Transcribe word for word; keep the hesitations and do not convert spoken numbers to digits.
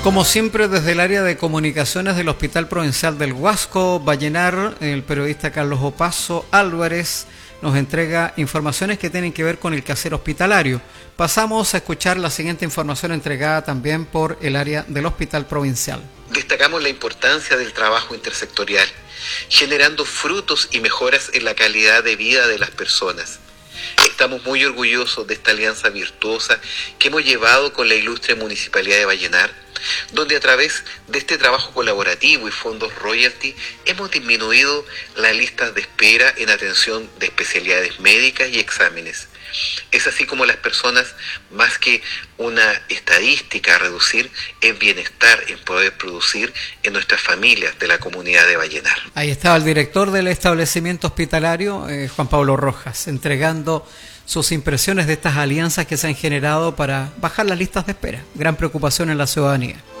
Como siempre, desde el área de comunicaciones del Hospital Provincial del Huasco, Vallenar, el periodista Carlos Opaso Álvarez nos entrega informaciones que tienen que ver con el quehacer hospitalario. Pasamos a escuchar la siguiente información entregada también por el área del Hospital Provincial. Destacamos la importancia del trabajo intersectorial, generando frutos y mejoras en la calidad de vida de las personas. Estamos muy orgullosos de esta alianza virtuosa que hemos llevado con la ilustre Municipalidad de Vallenar, donde a través de este trabajo colaborativo y fondos royalty hemos disminuido las listas de espera en atención de especialidades médicas y exámenes. Es así como las personas, más que una estadística a reducir, es bienestar en poder producir en nuestras familias de la comunidad de Vallenar. Ahí estaba el director del establecimiento hospitalario, eh, Juan Pablo Rojas, entregando sus impresiones de estas alianzas que se han generado para bajar las listas de espera. Gran preocupación en la ciudadanía.